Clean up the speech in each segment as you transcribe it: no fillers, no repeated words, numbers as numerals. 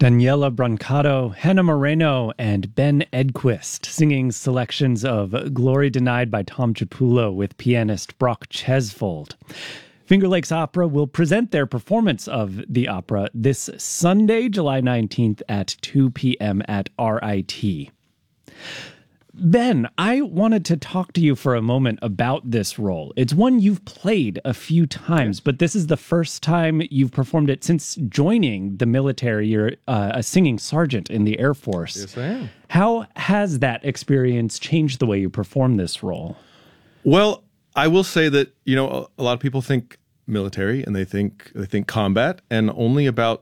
Daniela Brancato, Hannah Moreno, and Ben Edquist singing selections of Glory Denied by Tom Chiapullo with pianist Brock Chesfold. Finger Lakes Opera will present their performance of the opera this Sunday, July 19th at 2 p.m. at RIT. Ben, I wanted to talk to you for a moment about this role. It's one you've played a few times, but this is the first time you've performed it since joining the military. You're a singing sergeant in the Air Force. Yes, I am. How has that experience changed the way you perform this role? Well, I will say that, a lot of people think military and they think combat, and only about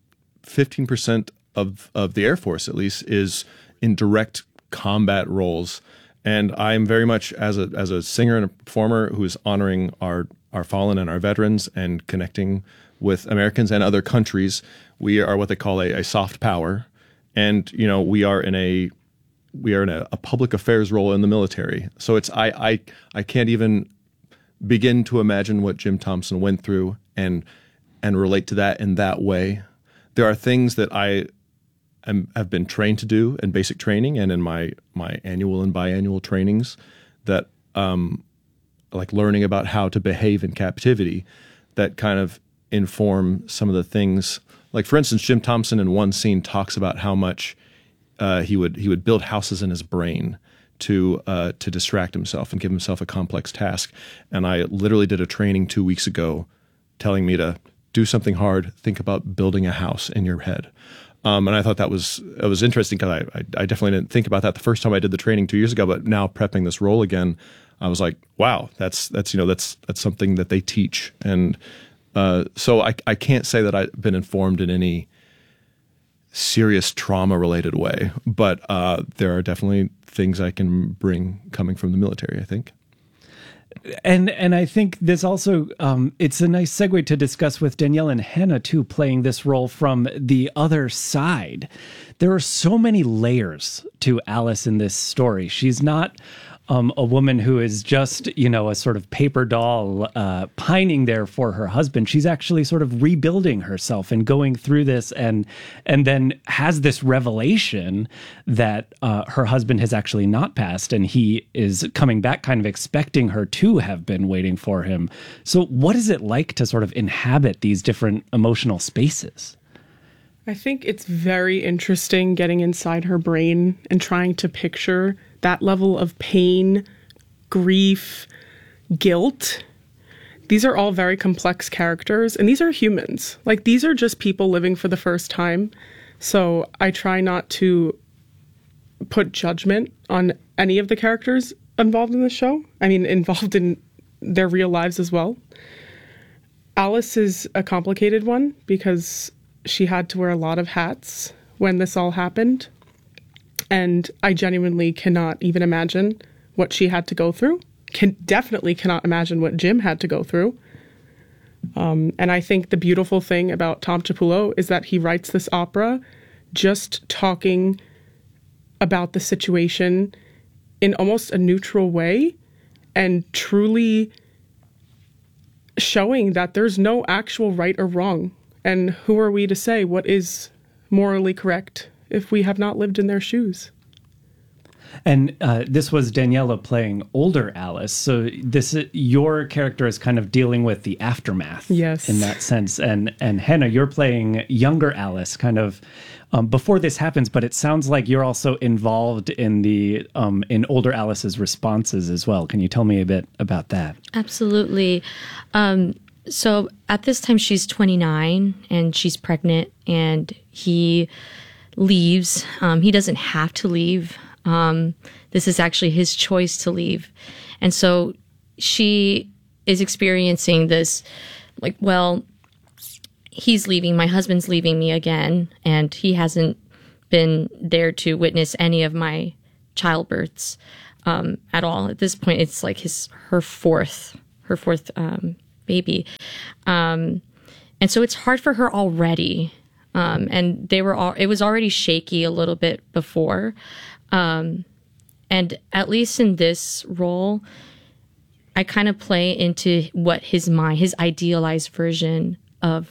15% of the Air Force, at least, is in direct combat roles. And I'm very much as a singer and a performer who is honoring our fallen and our veterans and connecting with Americans and other countries. We are what they call a soft power, and we are in a public affairs role in the military. So it's I can't even begin to imagine what Jim Thompson went through and relate to that in that way. There are things that I have been trained to do in basic training and in my annual and biannual trainings that like learning about how to behave in captivity that kind of inform some of the things. Like, for instance, Jim Thompson in one scene talks about how much he would build houses in his brain to distract himself and give himself a complex task. And I literally did a training 2 weeks ago telling me to do something hard, think about building a house in your head. And I thought it was interesting because I definitely didn't think about that the first time I did the training 2 years ago. But now prepping this role again, I was like, wow, that's something that they teach. And so I can't say that I've been informed in any serious trauma related way, but there are definitely things I can bring coming from the military, I think. And I think this also, it's a nice segue to discuss with Danielle and Hannah, too, playing this role from the other side. There are so many layers to Alice in this story. She's not a woman who is just, a sort of paper doll pining there for her husband. She's actually sort of rebuilding herself and going through this and then has this revelation that her husband has actually not passed and he is coming back kind of expecting her to have been waiting for him. So what is it like to sort of inhabit these different emotional spaces? I think it's very interesting getting inside her brain and trying to picture that level of pain, grief, guilt. These are all very complex characters, and these are humans. Like, these are just people living for the first time. So I try not to put judgment on any of the characters involved in the show. I mean, involved in their real lives as well. Alice is a complicated one because she had to wear a lot of hats when this all happened. And I genuinely cannot even imagine what she had to go through. Definitely cannot imagine what Jim had to go through. And I think the beautiful thing about Tom Chiapullo is that he writes this opera just talking about the situation in almost a neutral way and truly showing that there's no actual right or wrong. And who are we to say what is morally correct if we have not lived in their shoes? And this was Daniela playing older Alice. So your character is kind of dealing with the aftermath, yes, in that sense. And Hannah, you're playing younger Alice, kind of before this happens. But it sounds like you're also involved in the in older Alice's responses as well. Can you tell me a bit about that? Absolutely. So at this time, she's 29 and she's pregnant, and he leaves. He doesn't have to leave. This is actually his choice to leave. And so she is experiencing this, like, well, he's leaving, my husband's leaving me again, and he hasn't been there to witness any of my childbirths at all. At this point, it's like her fourth baby. And so it's hard for her already. And it was already shaky a little bit before. And at least in this role, I kind of play into what his idealized version of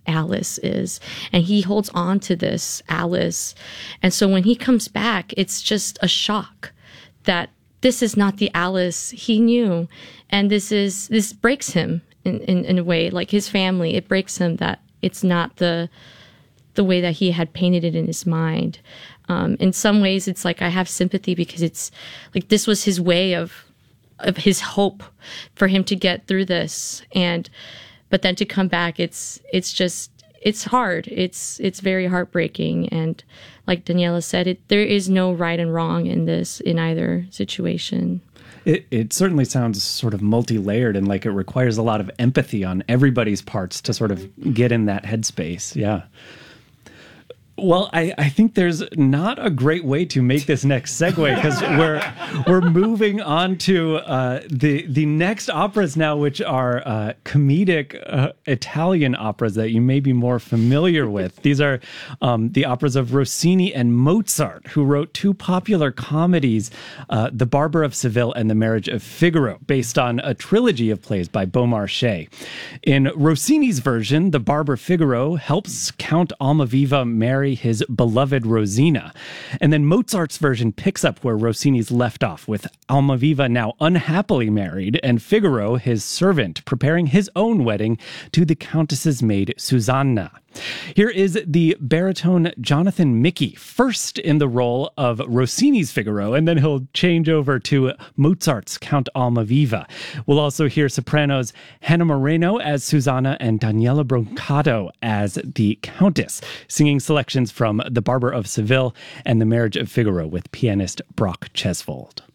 Alice is. And he holds on to this Alice. And so when he comes back, it's just a shock that this is not the Alice he knew. And this breaks him in a way, like his family. It breaks him that it's not the way that he had painted it in his mind. In some ways, it's like I have sympathy because it's like this was his way of his hope for him to get through this. But then to come back, it's hard. It's very heartbreaking. And like Daniela said, there is no right and wrong in either situation. It certainly sounds sort of multi-layered and like it requires a lot of empathy on everybody's parts to sort of get in that headspace. Yeah. Well, I think there's not a great way to make this next segue because we're moving on to the next operas now, which are comedic Italian operas that you may be more familiar with. These are the operas of Rossini and Mozart, who wrote two popular comedies, The Barber of Seville and The Marriage of Figaro, based on a trilogy of plays by Beaumarchais. In Rossini's version, The Barber Figaro helps Count Almaviva marry his beloved Rosina. And then Mozart's version picks up where Rossini's left off, with Almaviva now unhappily married and Figaro, his servant, preparing his own wedding to the Countess's maid Susanna. Here is the baritone Jonathan Mickey, first in the role of Rossini's Figaro, and then he'll change over to Mozart's Count Almaviva. We'll also hear sopranos Hannah Moreno as Susanna and Daniela Brancato as the Countess, singing selections from The Barber of Seville and The Marriage of Figaro with pianist Brock Chesvold.